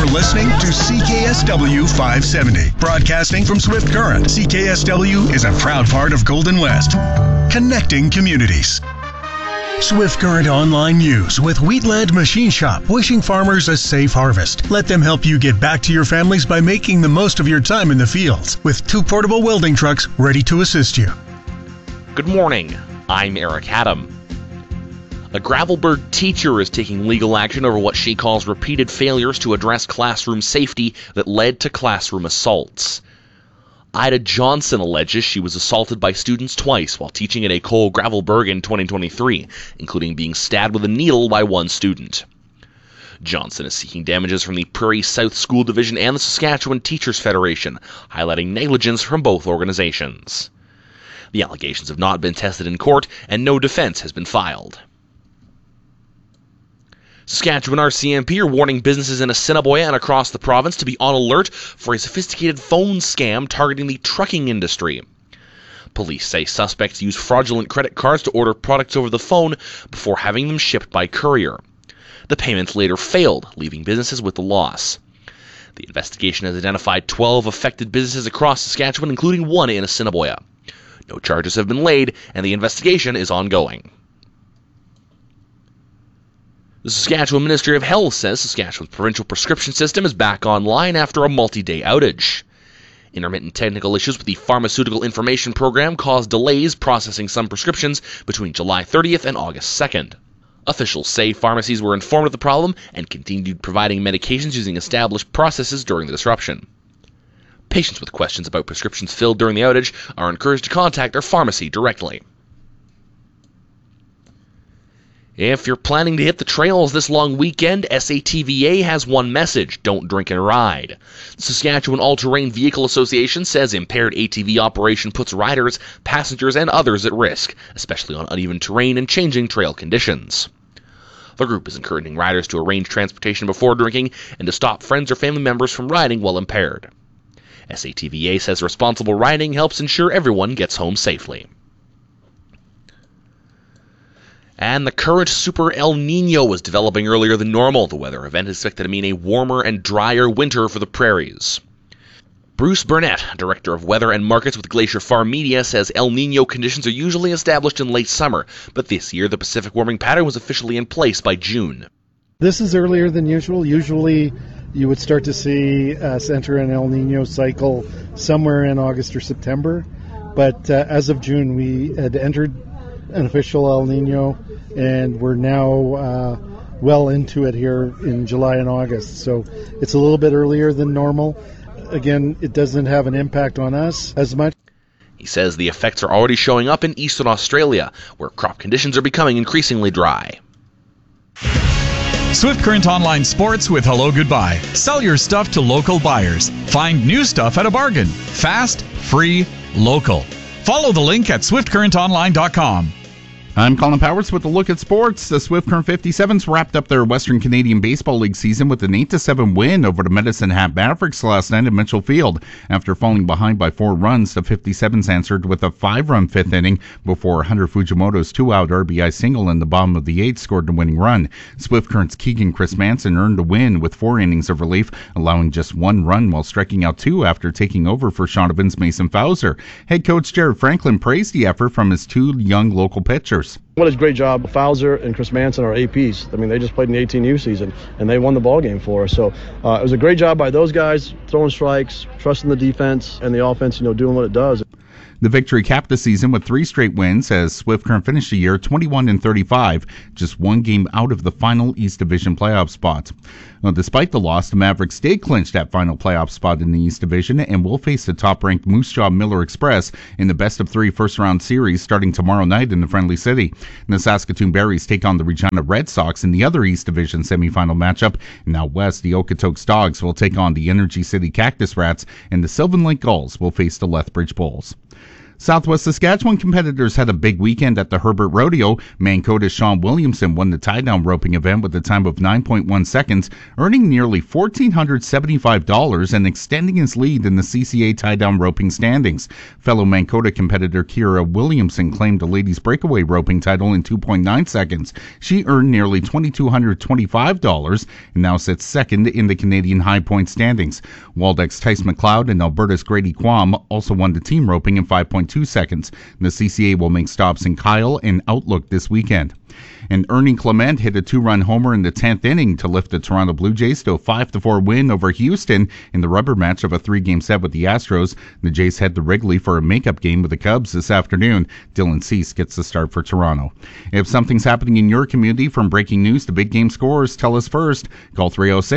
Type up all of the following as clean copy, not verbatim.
listening to CKSW 570. Broadcasting from Swift Current, CKSW is a proud part of Golden West. Connecting communities. Swift Current Online News with Wheatland Machine Shop, wishing farmers a safe harvest. Let them help you get back to your families by making the most of your time in the fields with 2 portable welding trucks ready to assist you. Good morning. I'm Eric Adam. A Gravelbourg teacher is taking legal action over what she calls repeated failures to address classroom safety that led to classroom assaults. Ida Johnson alleges she was assaulted by students twice while teaching at École Gravelbourg in 2023, including being stabbed with a needle by one student. Johnson is seeking damages from the Prairie South School Division and the Saskatchewan Teachers Federation, highlighting negligence from both organizations. The allegations have not been tested in court, and no defense has been filed. Saskatchewan RCMP are warning businesses in Assiniboia and across the province to be on alert for a sophisticated phone scam targeting the trucking industry. Police say suspects use fraudulent credit cards to order products over the phone before having them shipped by courier. The payments later failed, leaving businesses with the loss. The investigation has identified 12 affected businesses across Saskatchewan, including one in Assiniboia. No charges have been laid, and the investigation is ongoing. The Saskatchewan Ministry of Health says Saskatchewan's provincial prescription system is back online after a multi-day outage. Intermittent technical issues with the Pharmaceutical Information Program caused delays processing some prescriptions between July 30th and August 2nd. Officials say pharmacies were informed of the problem and continued providing medications using established processes during the disruption. Patients with questions about prescriptions filled during the outage are encouraged to contact their pharmacy directly. If you're planning to hit the trails this long weekend, SATVA has one message: don't drink and ride. The Saskatchewan All-Terrain Vehicle Association says impaired ATV operation puts riders, passengers, and others at risk, especially on uneven terrain and changing trail conditions. The group is encouraging riders to arrange transportation before drinking and to stop friends or family members from riding while impaired. SATVA says responsible riding helps ensure everyone gets home safely. And the current Super El Nino was developing earlier than normal. The weather event is expected to mean a warmer and drier winter for the prairies. Bruce Burnett, Director of Weather and Markets with Glacier Farm Media, says El Nino conditions are usually established in late summer, but this year the Pacific warming pattern was officially in place by June. This is earlier than usual. Usually you would start to see us enter an El Nino cycle somewhere in August or September, but as of June we had entered an official El Nino, and we're now well into it here in July and August. So it's a little bit earlier than normal. Again, it doesn't have an impact on us as much. He says the effects are already showing up in eastern Australia, where crop conditions are becoming increasingly dry. Swift Current Online Sports with Hello Goodbye. Sell your stuff to local buyers. Find new stuff at a bargain. Fast, free, local. Follow the link at swiftcurrentonline.com. I'm Colin Powers with a look at sports. The Swift Current 57s wrapped up their Western Canadian Baseball League season with an 8-7 win over the Medicine Hat Mavericks last night at Mitchell Field. After falling behind by 4 runs, the 57s answered with a 5-run fifth inning before Hunter Fujimoto's 2-out RBI single in the bottom of the 8th scored the winning run. Swift Current's Keegan Chris Manson earned a win with 4 innings of relief, allowing just 1 run while striking out 2 after taking over for Shaughnevin's Mason Fowler. Head coach Jared Franklin praised the effort from his 2 young local pitchers. What a great job. Fowler and Chris Manson are APs. I mean, they just played in the 18U season, and they won the ball game for us. So it was a great job by those guys, throwing strikes, trusting the defense, and the offense, doing what it does. The victory capped the season with 3 straight wins as Swift Current finished the year 21-35, just 1 game out of the final East Division playoff spot. Well, despite the loss, the Mavericks stayed clinched that final playoff spot in the East Division and will face the top-ranked Moose Jaw Miller Express in the best-of-3 first-round series starting tomorrow night in the Friendly City. And the Saskatoon Berries take on the Regina Red Sox in the other East Division semifinal matchup. And out west, the Okotoks Dogs will take on the Energy City Cactus Rats, and the Sylvan Lake Gulls will face the Lethbridge Bulls. Southwest Saskatchewan competitors had a big weekend at the Herbert Rodeo. Mancoda's Sean Williamson won the tie-down roping event with a time of 9.1 seconds, earning nearly $1,475 and extending his lead in the CCA tie-down roping standings. Fellow Mancoda competitor Kira Williamson claimed the ladies' breakaway roping title in 2.9 seconds. She earned nearly $2,225 and now sits second in the Canadian high point standings. Waldeck's Tice McLeod and Alberta's Grady Quam also won the team roping in 5.2 seconds. The CCA will make stops in Kyle and Outlook this weekend. And Ernie Clement hit a 2-run homer in the 10th inning to lift the Toronto Blue Jays to a 5-4 win over Houston in the rubber match of a 3-game set with the Astros. The Jays head to Wrigley for a makeup game with the Cubs this afternoon. Dylan Cease gets the start for Toronto. If something's happening in your community, from breaking news to big game scores, tell us first. Call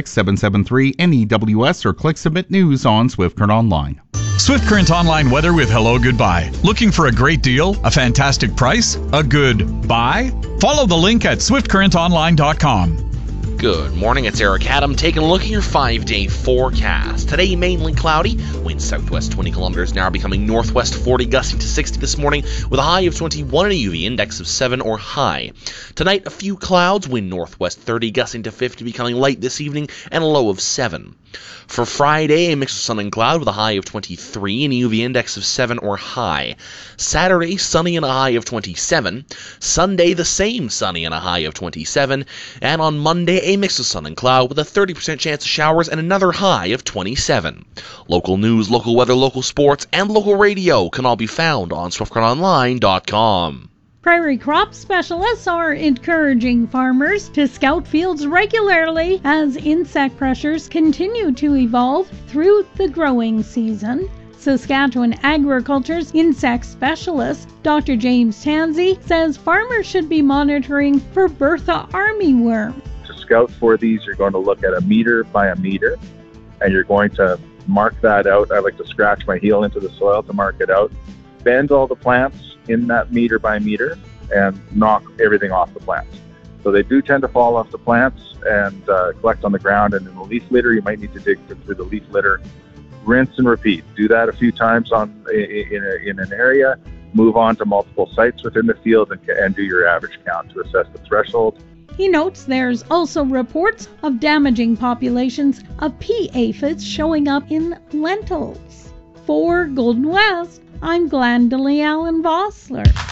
306-773-NEWS or click Submit News on Swift Current Online. Swift Current Online weather with Hello Goodbye. Looking for a great deal, a fantastic price, a good buy? Follow the link at swiftcurrentonline.com. Good morning, it's Eric Adam taking a look at your 5-day forecast. Today, mainly cloudy, winds southwest 20 kilometers an hour, becoming northwest 40, gusting to 60 this morning, with a high of 21 and a UV index of 7 or high. Tonight, a few clouds, wind northwest 30, gusting to 50, becoming light this evening, and a low of 7. For Friday, a mix of sun and cloud with a high of 23 and a UV index of 7 or high. Saturday, sunny and a high of 27. Sunday, the same, sunny and a high of 27. And on Monday, a mix of sun and cloud with a 30% chance of showers and another high of 27. Local news, local weather, local sports, and local radio can all be found on SwiftCurrentOnline.com. Prairie crop specialists are encouraging farmers to scout fields regularly as insect pressures continue to evolve through the growing season. Saskatchewan Agriculture's insect specialist, Dr. James Tansey, says farmers should be monitoring for Bertha armyworm. To scout for these, you're going to look at a meter by a meter, and you're going to mark that out. I like to scratch my heel into the soil to mark it out. Bend all the plants in that meter by meter and knock everything off the plants. So they do tend to fall off the plants and collect on the ground, and in the leaf litter, you might need to dig through the leaf litter. Rinse and repeat. Do that a few times in an area, move on to multiple sites within the field, and do your average count to assess the threshold. He notes there's also reports of damaging populations of pea aphids showing up in lentils. For Golden West, I'm Glendalee Allen Vossler.